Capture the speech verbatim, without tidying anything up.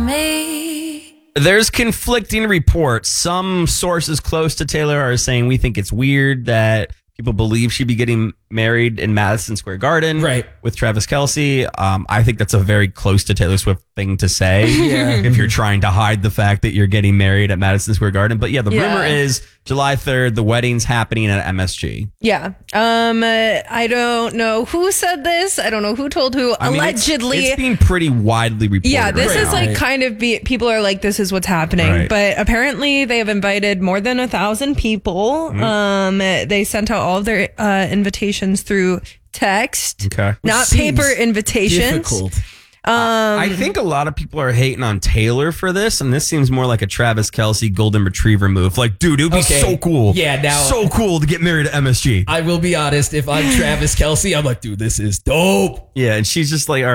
me. There's conflicting reports. Some sources close to Taylor are saying we think it's weird that people believe she'd be getting married in Madison Square Garden right. with Travis Kelce. Um, I think that's a very close to Taylor Swift thing to say yeah. if you're trying to hide the fact that you're getting married at Madison Square Garden. But yeah, the Yeah. rumor is July third, the wedding's happening at M S G. Yeah. Um. uh, I don't know who said this. I don't know who told who. I mean, it's- Allegedly. It's, being pretty widely reported. Yeah, this right is now. like Right. kind of be, people are like, this is what's happening. Right. But apparently they have invited more than a thousand people. Mm-hmm. Um, they sent out all of their uh, invitations through text, Okay. not Seems paper invitations. Difficult. Um, I think a lot of people are hating on Taylor for this, and this seems more like a Travis Kelce golden retriever move. Like, dude, it would be Okay. so cool. Yeah, now- so cool to get married at M S G. I will be honest. If I'm Travis Kelce, I'm like, dude, this is dope. Yeah, and she's just like, all